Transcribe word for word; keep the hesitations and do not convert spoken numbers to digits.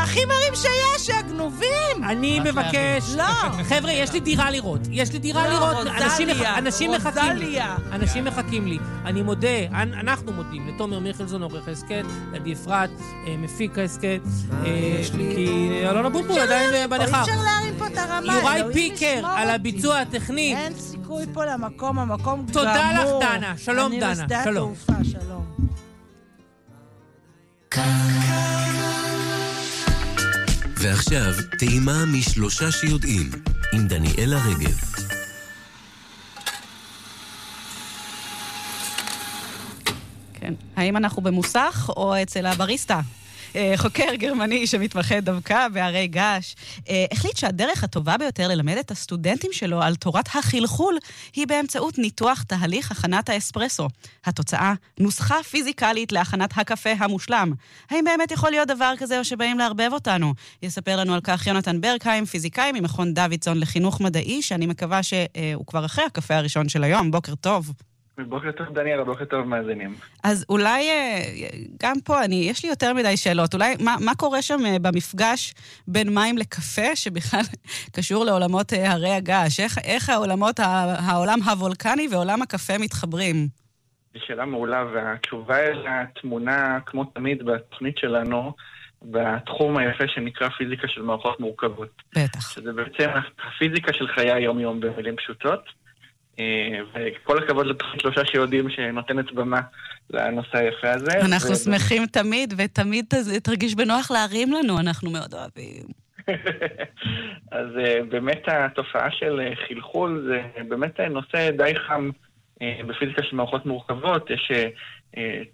הכי מרים שיש, הגנובים. אני מבקש... לא. חבר'ה, יש לי דירה לראות. יש לי דירה לראות. אנשים מחכים לי. אנשים מחכים לי. אני מודה, אנחנו מודים לתומר מיכלזון, עורך ההסכת, לעדי אפרת, מפיק ההסכת, כי אלונה בוטבול עדיין בנכר. אי אפשר להרים פה את הרמה. יוראי פיקר על הביצוע הטכני. אין סיכוי פה למקום, המקום גמור. תודה לך, דנה. שלום, דנה. אני בשדה התעופה, שלום. ועכשיו, טעימה משלושה שיודעים, עם דניאלה רגב. כן. האם אנחנו במוסך או אצל הבריסטה? חוקר גרמני שמתמחה דווקא בהרי געש, החליט שהדרך הטובה ביותר ללמד את הסטודנטים שלו על תורת החלחול היא באמצעות ניתוח תהליך הכנת האספרסו. התוצאה, נוסחה פיזיקלית להכנת הקפה המושלם. האם באמת יכול להיות דבר כזה או שבאים להרבב אותנו? יספר לנו על כך יונתן ברקהיים, פיזיקאי ממכון דוידסון לחינוך מדעי, שאני מקווה שהוא כבר אחרי הקפה הראשון של היום. בוקר טוב. בוקר טוב דניאלה, בוקר טוב מאזינים. אז אולי, גם פה, אני, יש לי יותר מדי שאלות. אולי, מה, מה קורה שם במפגש בין מים לקפה, שבכלל קשור לעולמות הרי הגעש? איך, איך העולמות, העולם הוולקני ועולם הקפה מתחברים? זו שאלה מעולה, והתשובה אל התמונה, כמו תמיד בתוכנית שלנו, בתחום היפה שנקרא פיזיקה של מערכות מורכבות. בטח. שזה בעצם הפיזיקה של חיי היום-יום במילים פשוטות. וכל הכבוד לתוכנית שלושה שיודעים שנותנת במה לנושא היפה הזה. אנחנו שמחים תמיד, ותמיד תרגיש בנוח להרים לנו, אנחנו מאוד אוהבים. אז באמת התופעה של חלחול זה באמת נושא די חם בפיזיקה של מערכות מורכבות. יש